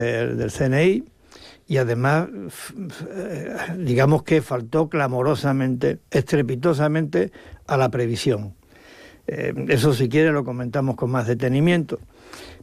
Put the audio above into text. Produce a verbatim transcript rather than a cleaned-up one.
del, del C N I, y además, digamos que faltó clamorosamente, estrepitosamente a la previsión. Eh, eso, si quiere, lo comentamos con más detenimiento.